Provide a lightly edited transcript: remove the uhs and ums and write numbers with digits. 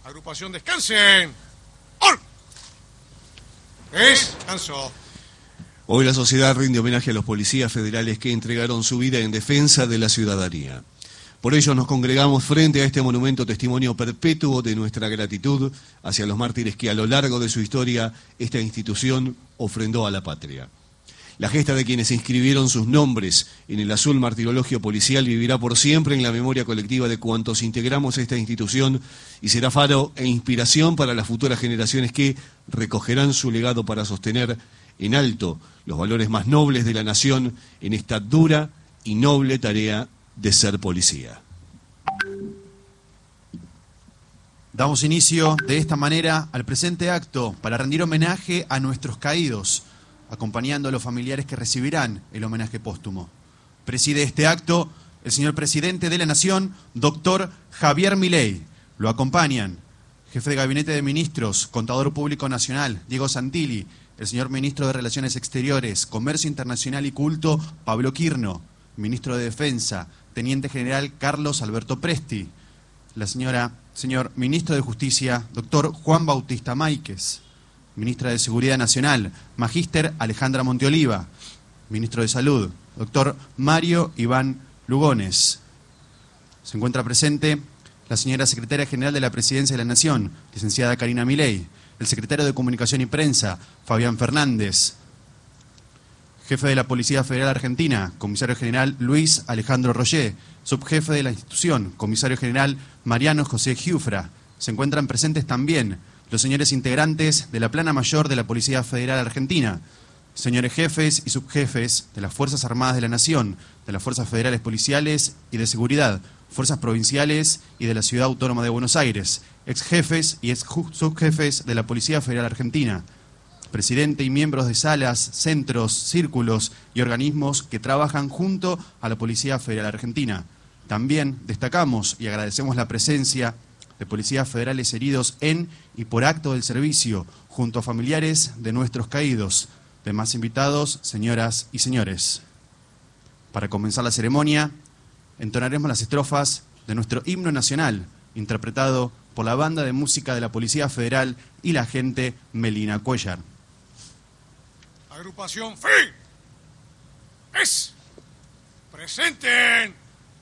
Agrupación, descansen. ¡Or! Descanso. Hoy la sociedad rinde homenaje a los policías federales que entregaron su vida en defensa de la ciudadanía. Por ello nos congregamos frente a este monumento testimonio perpetuo de nuestra gratitud hacia los mártires que a lo largo de su historia esta institución ofrendó a la patria. La gesta de quienes inscribieron sus nombres en el azul martirologio policial vivirá por siempre en la memoria colectiva de cuantos integramos esta institución y será faro e inspiración para las futuras generaciones que recogerán su legado para sostener en alto los valores más nobles de la nación en esta dura y noble tarea de ser policía. Damos inicio de esta manera al presente acto para rendir homenaje a nuestros caídos, acompañando a los familiares que recibirán el homenaje póstumo. Preside este acto el señor presidente de la Nación, doctor Javier Milei. Lo acompañan jefe de Gabinete de Ministros, Contador Público Nacional, Diego Santilli, el señor ministro de Relaciones Exteriores, Comercio Internacional y Culto, Pablo Quirno, ministro de Defensa, Teniente General Carlos Alberto Presti, señor ministro de Justicia, doctor Juan Bautista Máiquez, ministra de Seguridad Nacional, magíster Alejandra Monteoliva, ministro de Salud, doctor Mario Iván Lugones. Se encuentra presente la señora secretaria general de la Presidencia de la Nación, licenciada Karina Milei, el secretario de Comunicación y Prensa, Fabián Fernández, jefe de la Policía Federal Argentina, comisario general Luis Alejandro Roger, subjefe de la institución, comisario general Mariano José Giufra. Se encuentran presentes también los señores integrantes de la Plana Mayor de la Policía Federal Argentina, señores jefes y subjefes de las Fuerzas Armadas de la Nación, de las Fuerzas Federales Policiales y de Seguridad, Fuerzas Provinciales y de la Ciudad Autónoma de Buenos Aires, ex jefes y ex subjefes de la Policía Federal Argentina, presidente y miembros de salas, centros, círculos y organismos que trabajan junto a la Policía Federal Argentina. También destacamos y agradecemos la presencia de policías federales heridos en y por acto del servicio, junto a familiares de nuestros caídos. Demás invitados, señoras y señores. Para comenzar la ceremonia, entonaremos las estrofas de nuestro himno nacional, interpretado por la banda de música de la Policía Federal y la agente Melina Cuellar. Agrupación, fin. Presenten.